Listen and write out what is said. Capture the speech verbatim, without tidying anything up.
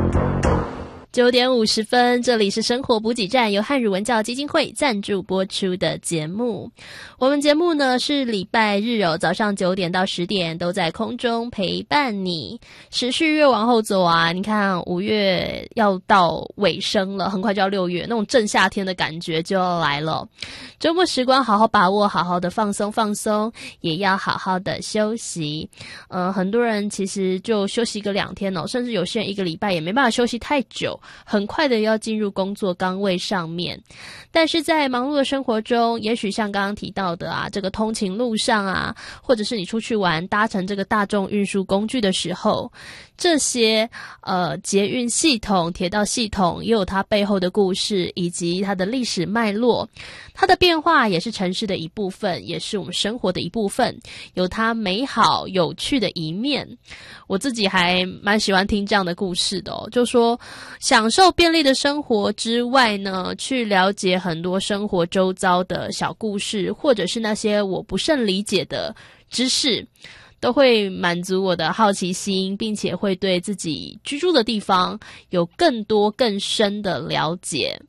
九点五十分，这里是生活补给站，由汉语文教基金会赞助播出的节目。我们节目呢是礼拜日哦，早上九点到十点都在空中陪伴你。时序越往后走啊，你看五月要到尾声了，很快就要六月，那种正夏天的感觉就要来了。周末时光好好把握，好好的放松放松，也要好好的休息。呃，很多人其实就休息个两天哦，甚至有些人一个礼拜也没办法休息太久。很快的要进入工作岗位上面，但是在忙碌的生活中，也许像刚刚提到的啊，这个通勤路上啊，或者是你出去玩搭乘这个大众运输工具的时候，这些呃捷运系统、铁道系统也有它背后的故事以及它的历史脉络，它的变化也是城市的一部分，也是我们生活的一部分，有它美好有趣的一面。我自己还蛮喜欢听这样的故事的哦，就说享受便利的生活之外呢，去了解很多生活周遭的小故事，或者是那些我不甚理解的知识，都会满足我的好奇心，并且会对自己居住的地方有更多更深的了解。